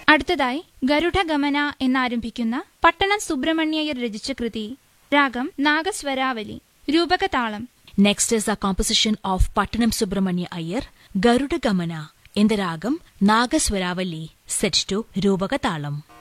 അടുത്തതായി ഗരുഡഗമന എന്നാരംഭിക്കുന്ന പട്ടണം സുബ്രഹ്മണ്യയ്യർ രചിച്ച കൃതി. രാഗം നാഗസ്വരാവലി. രൂപകതാളം. Next is a composition of Pattanam Subramanya Iyer, Garuda Gamana, in the ragam Nagaswaravali, set to Rupakatalam.